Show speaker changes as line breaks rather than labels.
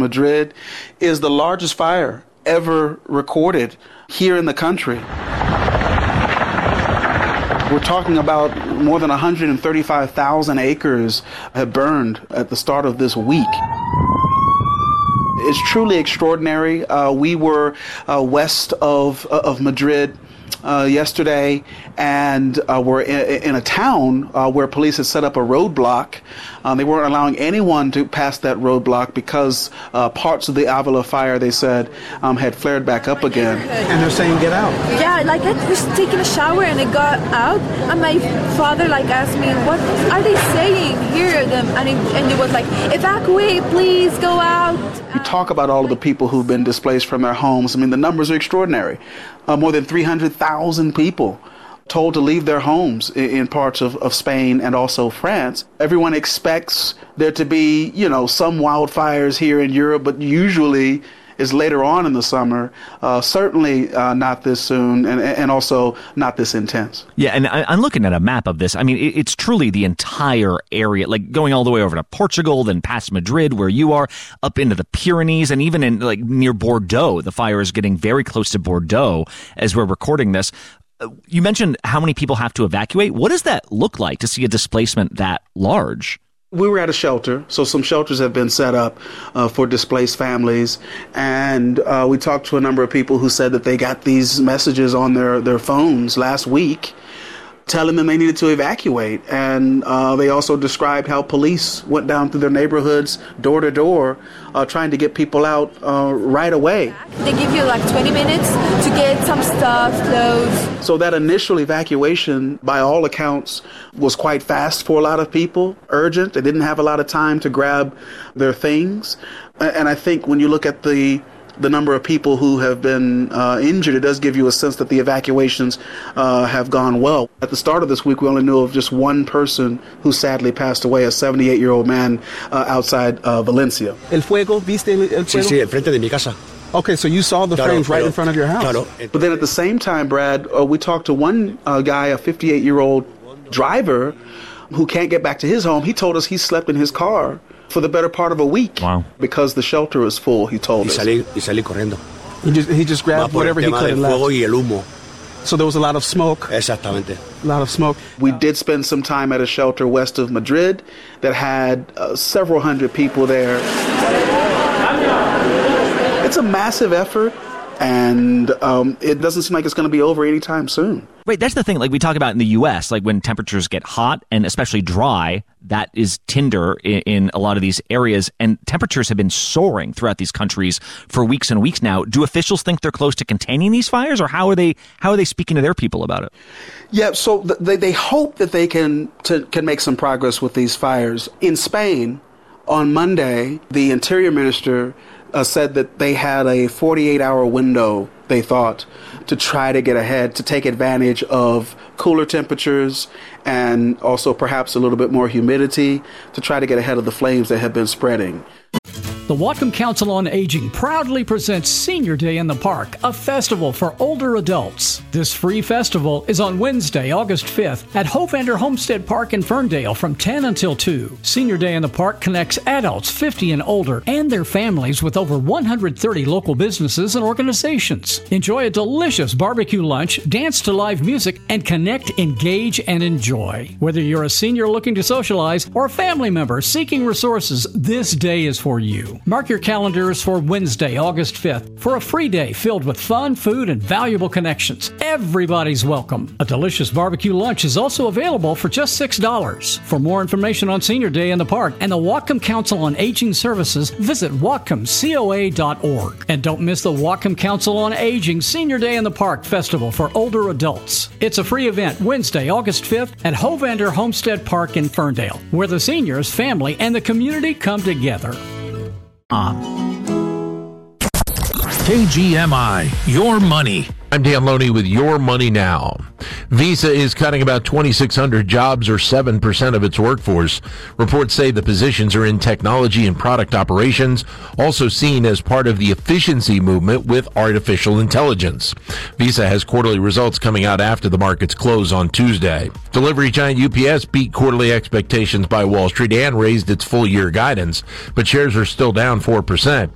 Madrid is the largest fire ever recorded here in the country. We're talking about more than 135,000 acres have burned at the start of this week. It's truly extraordinary. We were west of Madrid yesterday, and we're in a town where police had set up a roadblock. They weren't allowing anyone to pass that roadblock because parts of the Avila fire, they said, had flared back up again.
And they're saying get out.
Yeah, like I was taking a shower and I got out, and my father asked me, what are they saying? Hear them, and it was like, evacuate, please go out.
You talk about all of the people who've been displaced from their homes. I mean, the numbers are extraordinary. More than 300,000 people told to leave their homes in parts of Spain and also France. Everyone expects there to be, some wildfires here in Europe, but usually is later on in the summer, certainly not this soon, and also not this intense.
Yeah, and I'm looking at a map of this. I mean, it's truly the entire area, like going all the way over to Portugal, then past Madrid, where you are, up into the Pyrenees, and even in near Bordeaux. The fire is getting very close to Bordeaux as we're recording this. You mentioned how many people have to evacuate. What does that look like to see a displacement that large?
We were at a shelter, so some shelters have been set up for displaced families, and we talked to a number of people who said that they got these messages on their phones last week telling them they needed to evacuate, and they also described how police went down through their neighborhoods, door to door, trying to get people out right away.
They give you 20 minutes to get some stuff, clothes.
So that initial evacuation, by all accounts, was quite fast for a lot of people, urgent. They didn't have a lot of time to grab their things. And I think when you look at the number of people who have been injured, it does give you a sense that the evacuations have gone well. At the start of this week, we only knew of just one person who sadly passed away, a 78-year-old man outside Valencia.
El fuego, ¿viste el fuego?
Sí, el frente de mi casa.
Okay, so you saw the flames right in front of your house.
Claro.
But then at the same time, Brad, we talked to one guy, a 58-year-old driver, who can't get back to his home. He told us he slept in his car for the better part of a week.
Wow.
Because the shelter is full, he told us.
Y salí corriendo.
He just grabbed whatever he could and left.
Fuego y el humo.
So there was a lot of smoke.
Exactamente.
A lot of smoke.
We did spend some time at a shelter west of Madrid that had several hundred people there. It's a massive effort, and it doesn't seem like it's going to be over anytime soon.
Right, that's the thing. Like we talk about in the U.S., like when temperatures get hot and especially dry, that is tinder in a lot of these areas. And temperatures have been soaring throughout these countries for weeks and weeks now. Do officials think they're close to containing these fires, or how are they speaking to their people about it?
Yeah, so they hope that they can make some progress with these fires. In Spain, on Monday, the Interior Minister said that they had a 48-hour window, they thought, to try to get ahead, to take advantage of cooler temperatures and also perhaps a little bit more humidity to try to get ahead of the flames that have been spreading.
The Whatcom Council on Aging proudly presents Senior Day in the Park, a festival for older adults. This free festival is on Wednesday, August 5th at Hovander Homestead Park in Ferndale from 10 until 2. Senior Day in the Park connects adults 50 and older and their families with over 130 local businesses and organizations. Enjoy a delicious barbecue lunch, dance to live music, and connect, engage, and enjoy. Whether you're a senior looking to socialize or a family member seeking resources, this day is for you. Mark your calendars for Wednesday, August 5th for a free day filled with fun, food, and valuable connections. Everybody's welcome. A delicious barbecue lunch is also available for just $6. For more information on Senior Day in the Park and the Whatcom Council on Aging Services, visit whatcomcoa.org. And don't miss the Whatcom Council on Aging Senior Day in the Park Festival for older adults. It's a free event Wednesday, August 5th at Hovander Homestead Park in Ferndale, where the seniors, family, and the community come together.
KGMI, Your Money. I'm Dan Loney with Your Money Now. Visa is cutting about 2,600 jobs, or 7% of its workforce. Reports say the positions are in technology and product operations, also seen as part of the efficiency movement with artificial intelligence. Visa has quarterly results coming out after the markets close on Tuesday. Delivery giant UPS beat quarterly expectations by Wall Street and raised its full-year guidance, but shares are still down 4%.